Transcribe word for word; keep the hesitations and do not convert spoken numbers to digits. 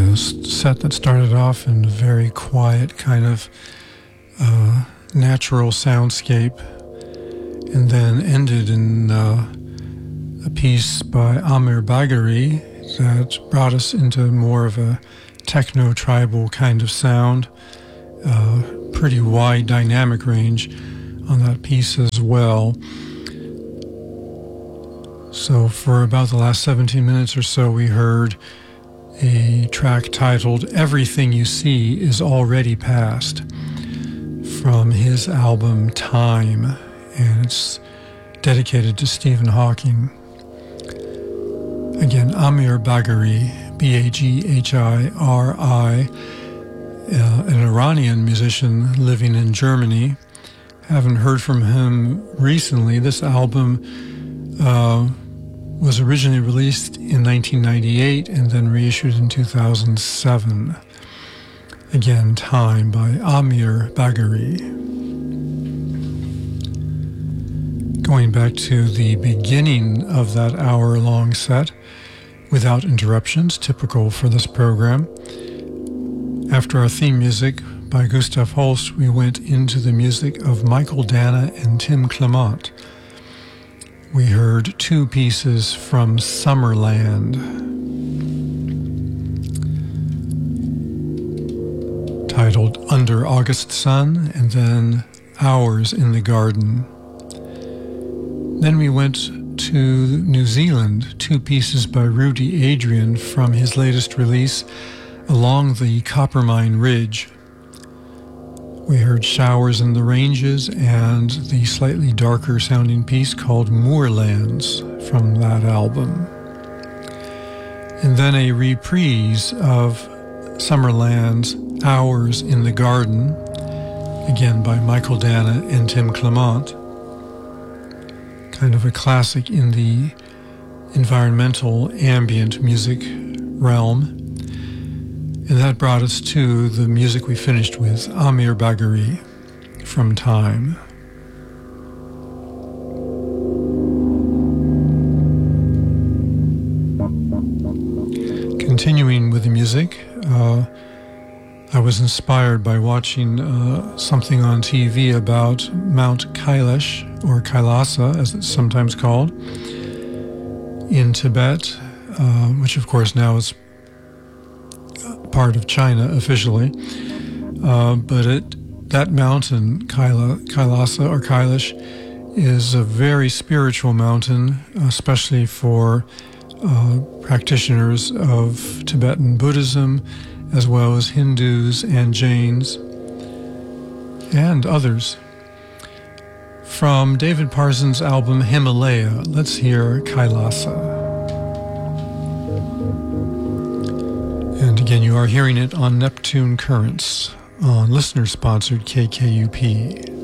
a set that started off in a very quiet kind of uh, natural soundscape and then ended in uh, a piece by Amir Bagheri that brought us into more of a techno-tribal kind of sound. Uh, pretty wide dynamic range on that piece as well. So for about the last seventeen minutes or so, we heard a track titled Everything You See Is Already Past from his album Time, and it's dedicated to Stephen Hawking. Again, Amir Bagheri, B A G H I R I, uh, an Iranian musician living in Germany. Haven't heard from him recently. This album uh, was originally released in nineteen ninety-eight and then reissued in two thousand seven. Again, Time by Amir Bagheri. Going back to the beginning of that hour-long set, without interruptions, typical for this program. After our theme music by Gustav Holst, we went into the music of Michael Dana and Tim Clement. We heard two pieces from Summerland, titled Under August Sun, and then Hours in the Garden. Then we went to New Zealand, two pieces by Rudy Adrian from his latest release, Along the Coppermine Ridge. We heard Showers in the Ranges and the slightly darker sounding piece called Moorlands from that album. And then a reprise of Summerland's Hours in the Garden, again by Michael Dana and Tim Clement. Kind of a classic in the environmental ambient music realm. And that brought us to the music we finished with, Amir Bagheri from Time. Continuing with the music, uh, I was inspired by watching uh, something on T V about Mount Kailash, or Kailasa as it's sometimes called, in Tibet, uh, which of course now is part of China officially, uh, but it, that mountain, Kaila, Kailasa or Kailash, is a very spiritual mountain, especially for uh, practitioners of Tibetan Buddhism, as well as Hindus and Jains, and others. From David Parsons' album Himalaya, let's hear Kailasa. And again, you are hearing it on Neptune Currents on listener-sponsored K K U P.